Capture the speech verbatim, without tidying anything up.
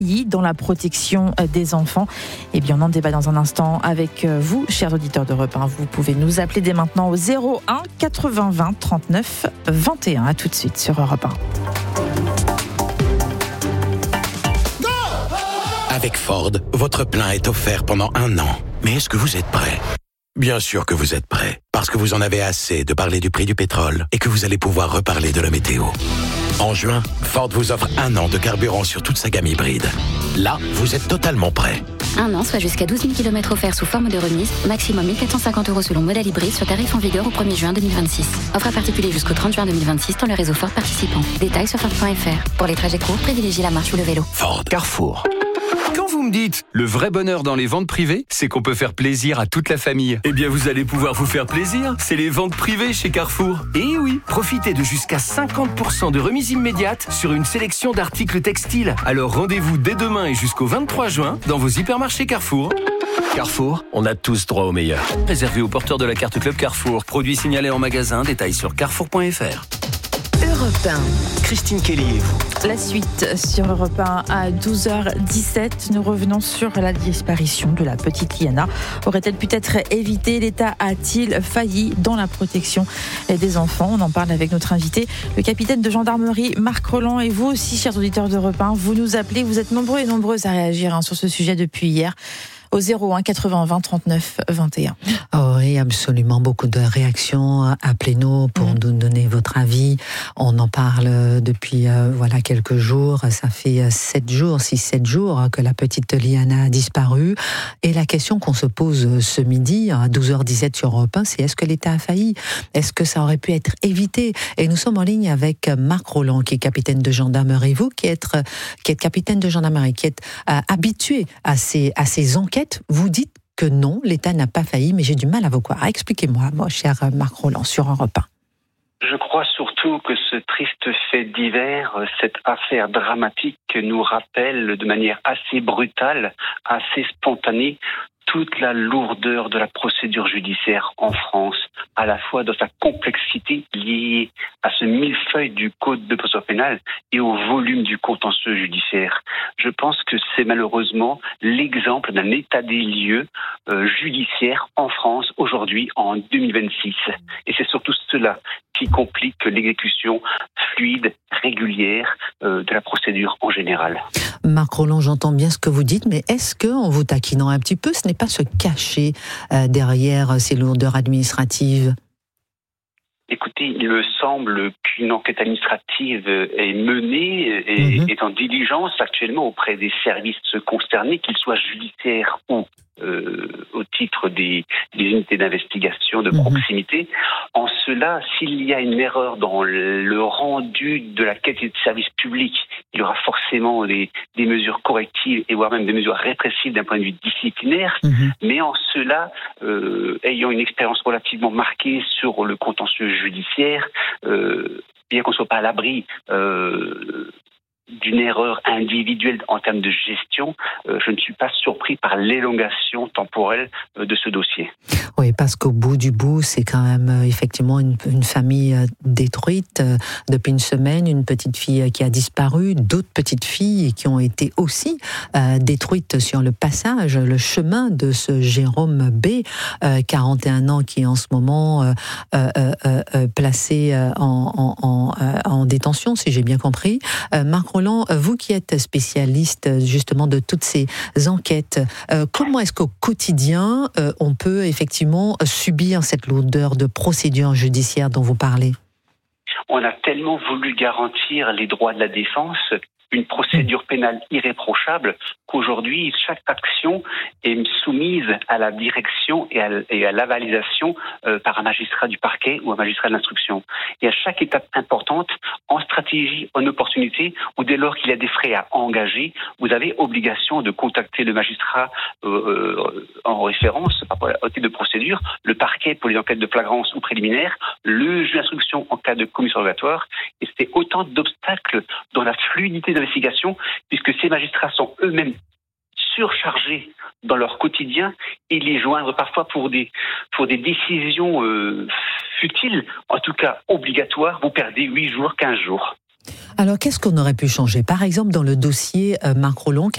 dans la protection des enfants. Eh bien, on en débat dans un instant avec vous, chers auditeurs d'Europe un. Vous pouvez nous appeler dès maintenant au zéro un quatre-vingts vingt trente-neuf vingt et un. À tout de suite sur Europe un. Avec Ford, votre plein est offert pendant un an. Mais est-ce que vous êtes prêt ? Bien sûr que vous êtes prêt, parce que vous en avez assez de parler du prix du pétrole et que vous allez pouvoir reparler de la météo. En juin, Ford vous offre un an de carburant sur toute sa gamme hybride. Là, vous êtes totalement prêt. Un an, soit jusqu'à douze mille kilomètres offerts sous forme de remise, maximum mille quatre cent cinquante euros selon modèle hybride sur tarif en vigueur au premier juin deux mille vingt-six. Offre à particulier jusqu'au trente juin deux mille vingt-six dans le réseau Ford participant. Détails sur Ford point F R. Pour les trajets courts, privilégiez la marche ou le vélo. Ford. Carrefour. Quand vous me dites le vrai bonheur dans les ventes privées, c'est qu'on peut faire plaisir à toute la famille. Eh bien, vous allez pouvoir vous faire plaisir. C'est les ventes privées chez Carrefour. Et oui, profitez de jusqu'à cinquante pour cent de remise immédiate sur une sélection d'articles textiles. Alors rendez-vous dès demain et jusqu'au vingt-trois juin dans vos hypermarchés Carrefour. Carrefour, on a tous droit au meilleur. Réservé aux porteurs de la carte Club Carrefour. Produits signalés en magasin. Détails sur carrefour point F R. Europe un. Christine Kelly et vous. La suite sur Europe un à douze heures dix-sept. Nous revenons sur la disparition de la petite Liana. Aurait-elle pu être évitée ? L'État a-t-il failli dans la protection des enfants ? On en parle avec notre invité, le capitaine de gendarmerie Marc Rolland. Et vous aussi, chers auditeurs d'Europe un, vous nous appelez. Vous êtes nombreux et nombreuses à réagir hein, sur ce sujet depuis hier. Au zéro un quatre-vingts vingt trente-neuf vingt et un. Oh oui, absolument, beaucoup de réactions. Appelez-nous pour mmh. nous donner votre avis. On en parle depuis euh, voilà quelques jours. Ça fait sept jours, six, sept jours que la petite Liana a disparu. Et la question qu'on se pose ce midi à douze heures dix-sept sur Europe un, c'est est-ce que l'État a failli ? Est-ce que ça aurait pu être évité ? Et nous sommes en ligne avec Marc Rolland, qui est capitaine de gendarmerie. Vous, qui êtes, qui êtes capitaine de gendarmerie, qui êtes euh, habitué à ces, à ces enquêtes, vous dites que non, l'État n'a pas failli, mais j'ai du mal à vous croire. Expliquez-moi, moi, cher Marc Rolland, sur Europe un. Je crois surtout que ce triste fait divers, cette affaire dramatique nous rappelle de manière assez brutale, assez spontanée, toute la lourdeur de la procédure judiciaire en France, à la fois dans sa complexité liée à ce millefeuille du code de procédure pénale et au volume du contentieux judiciaire. Je pense que c'est malheureusement l'exemple d'un état des lieux euh, judiciaire en France aujourd'hui en deux mille vingt-six. Et c'est surtout cela qui complique l'exécution fluide, régulière euh, de la procédure en général. Marc Rolland, j'entends bien ce que vous dites, mais est-ce que, en vous taquinant un petit peu, ce n'est pas se cacher euh, derrière ces lourdeurs administratives ? Écoutez, il me semble qu'une enquête administrative est menée et mmh. est en diligence actuellement auprès des services concernés, qu'ils soient judiciaires ou euh, au titre des, des unités d'investigation de mmh. proximité. En cela, s'il y a une erreur dans le rendu de la quête de service public, il y aura forcément des, des mesures correctives et voire même des mesures répressives d'un point de vue disciplinaire. Mmh. Mais en cela, euh, ayant une expérience relativement marquée sur le contentieux judiciaire, euh, bien qu'on ne soit pas à l'abri euh, d'une erreur individuelle en termes de gestion, euh, je ne suis pas surpris par l'élongation temporelle euh, de ce dossier. Oui, parce qu'au bout du bout, c'est quand même euh, effectivement une, une famille euh, détruite. Euh, depuis une semaine, une petite fille euh, qui a disparu, d'autres petites filles qui ont été aussi euh, détruites sur le passage, le chemin de ce Jérôme B, euh, quarante et un ans, qui est en ce moment euh, euh, euh, euh, placé euh, en, en, en, euh, en détention, si j'ai bien compris. Euh, Marc Rolland, vous qui êtes spécialiste justement de toutes ces enquêtes, euh, comment est-ce qu'au quotidien euh, on peut effectivement subir cette lourdeur de procédure judiciaire dont vous parlez ? On a tellement voulu garantir les droits de la défense, une procédure pénale irréprochable, qu'aujourd'hui, chaque action est soumise à la direction et à, et à l'avalisation euh, par un magistrat du parquet ou un magistrat de l'instruction. Et à chaque étape importante, en stratégie, en opportunité, ou dès lors qu'il y a des frais à engager, vous avez obligation de contacter le magistrat euh, euh, en référence par rapport au titre de procédure, le parquet pour les enquêtes de flagrance ou préliminaires, le juge d'instruction en cas de commission rogatoire. Et c'est autant d'obstacles dans la fluidité de l'investigation, puisque ces magistrats sont eux-mêmes surchargés dans leur quotidien et les joindre parfois pour des, pour des décisions euh, futiles, en tout cas obligatoires, vous perdez huit jours, quinze jours. Alors qu'est-ce qu'on aurait pu changer ? Par exemple, dans le dossier euh, Marc Rolland,